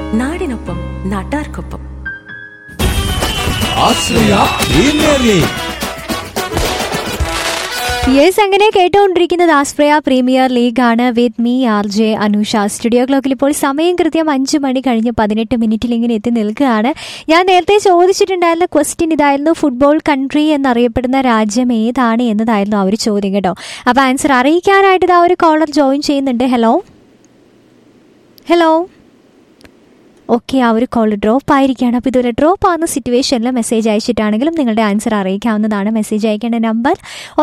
നാടിനൊപ്പം നാട്ടാർക്കൊപ്പം. യെസ്, അങ്ങനെ കേട്ടുകൊണ്ടിരിക്കുന്നത് ആശ്രയ പ്രീമിയർ ലീഗ് ആണ് with me R J Anusha. Studio ക്ലോക്കിൽ ഇപ്പോൾ സമയം കൃത്യം 5 മണി കഴിഞ്ഞ് 18 മിനിറ്റിൽ ഇങ്ങനെ എത്തി നിൽക്കുകയാണ്. ഞാൻ നേരത്തെ ചോദിച്ചിട്ടുണ്ടായിരുന്ന ക്വസ്റ്റ്യൻ ഇതായിരുന്നു, ഫുട്ബോൾ കൺട്രി എന്നറിയപ്പെടുന്ന രാജ്യം ഏതാണ് എന്നതായിരുന്നു ആ ഒരു ചോദ്യം കേട്ടോ. അപ്പോൾ ആൻസർ അറിയിക്കാനായിട്ട് ഇതാ ഒരു കോളർ ജോയിൻ ചെയ്യുന്നുണ്ട്. Hello hello. ഓക്കെ, ആ ഒരു കോൾ ഡ്രോപ്പ് ആയിരിക്കുകയാണ്. അപ്പോൾ ഇതുവരെ ഡ്രോപ്പ് ആകുന്ന സിറ്റുവേഷനിൽ മെസ്സേജ് അയച്ചിട്ടാണെങ്കിലും നിങ്ങളുടെ ആൻസർ അറിയിക്കാവുന്നതാണ്. മെസ്സേജ് അയക്കേണ്ട നമ്പർ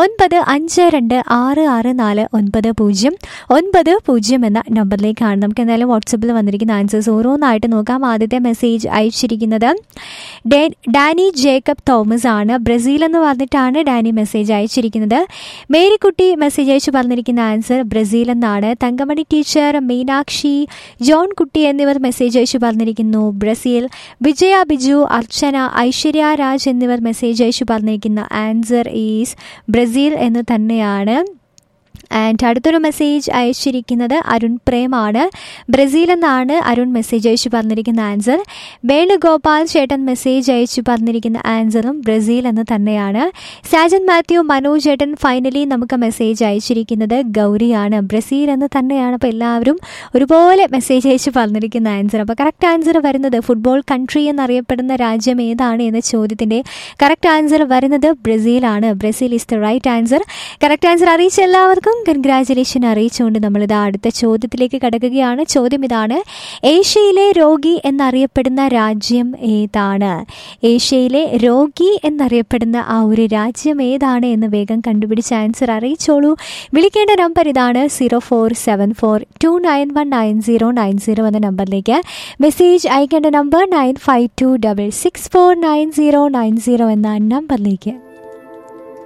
9526649090 എന്ന നമ്പറിലേക്കാണ്. നമുക്ക് എന്തായാലും വാട്സപ്പിൽ വന്നിരിക്കുന്ന ആൻസേഴ്സ് ഓരോന്നായിട്ട് നോക്കാം. ആദ്യത്തെ മെസ്സേജ് അയച്ചിരിക്കുന്നത് ഡാനി ജേക്കബ് തോമസ് ആണ്. ബ്രസീൽ എന്ന് പറഞ്ഞിട്ടാണ് ഡാനി മെസ്സേജ് അയച്ചിരിക്കുന്നത്. മേരിക്കുട്ടി മെസ്സേജ് അയച്ച് പറഞ്ഞിരിക്കുന്ന ആൻസർ ബ്രസീൽ എന്നാണ്. തങ്കമണി ടീച്ചർ, മീനാക്ഷി, ജോൺ കുട്ടി എന്നിവർ മെസ്സേജ് അയച്ച് പറഞ്ഞിരിക്കുന്നു ബ്രസീൽ. വിജയ ബിജു, അർച്ചന, ഐശ്വര്യ രാജ് എന്നിവർ മെസ്സേജ് അയച്ചു പറഞ്ഞിരിക്കുന്ന ആൻസർ ഈസ് ബ്രസീൽ എന്ന് തന്നെയാണ്. ആൻഡ് അടുത്തൊരു മെസ്സേജ് അയച്ചിരിക്കുന്നത് അരുൺ പ്രേമാണ്. ബ്രസീൽ എന്നാണ് അരുൺ മെസ്സേജ് അയച്ചു പറഞ്ഞിരിക്കുന്ന ആൻസർ. വേണുഗോപാൽ ചേട്ടൻ മെസ്സേജ് അയച്ചു പറഞ്ഞിരിക്കുന്ന ആൻസറും ബ്രസീൽ എന്ന് തന്നെയാണ്. സാജൻ മാത്യു, മനോജ് ചേട്ടൻ ഫൈനലി നമുക്ക് മെസ്സേജ് അയച്ചിരിക്കുന്നത് ഗൗരിയാണ്. ബ്രസീൽ എന്ന് തന്നെയാണ്. അപ്പോൾ എല്ലാവരും ഒരുപോലെ മെസ്സേജ് അയച്ചു പറഞ്ഞിരിക്കുന്ന ആൻസർ. അപ്പോൾ കറക്റ്റ് ആൻസർ വരുന്നത് ഫുട്ബോൾ കൺട്രി എന്നറിയപ്പെടുന്ന രാജ്യം ഏതാണ് എന്ന ചോദ്യത്തിൻ്റെ കറക്റ്റ് ആൻസർ വരുന്നത് ബ്രസീലാണ്. Brazil is the right answer. Correct answer അറിയിച്ച എല്ലാവർക്കും കൺഗ്രാജുലേഷൻ അറിയിച്ചുകൊണ്ട് നമ്മളിതാ അടുത്ത ചോദ്യത്തിലേക്ക് കടക്കുകയാണ്. ചോദ്യം ഇതാണ്, ഏഷ്യയിലെ രോഗി എന്നറിയപ്പെടുന്ന രാജ്യം ഏതാണ്? ഏഷ്യയിലെ രോഗി എന്നറിയപ്പെടുന്ന ആ ഒരു രാജ്യം ഏതാണ് എന്ന് വേഗം കണ്ടുപിടിച്ച് ആൻസർ അറിയിച്ചോളൂ. വിളിക്കേണ്ട നമ്പർ ഇതാണ് 0474291990 എന്ന നമ്പറിലേക്ക്. മെസ്സേജ് അയക്കേണ്ട നമ്പർ 9526649090 എന്ന നമ്പറിലേക്ക്.